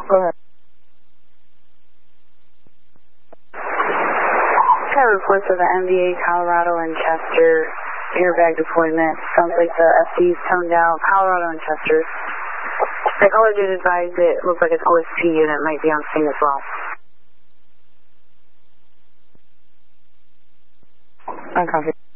Go ahead. Got reports of the MVA Colorado and Chester airbag deployment. Sounds like the FD's toned out. Colorado and Chester. The caller did advise it looks like an OSP unit might be on scene as well. Uncopy.